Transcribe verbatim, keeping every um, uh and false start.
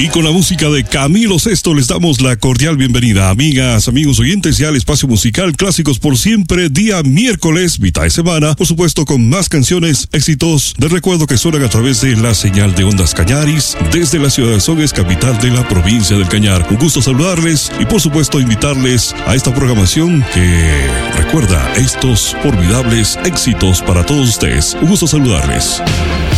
Y con la música de Camilo Sesto les damos la cordial bienvenida, amigas, amigos oyentes, ya al espacio musical Clásicos por Siempre, día miércoles, mitad de semana, por supuesto con más canciones, éxitos de recuerdo que suenan a través de la señal de Ondas Cañaris, desde la ciudad de Sogues, capital de la provincia del Cañar. Un gusto saludarles y por supuesto invitarles a esta programación que recuerda estos formidables éxitos para todos ustedes. Un gusto saludarles.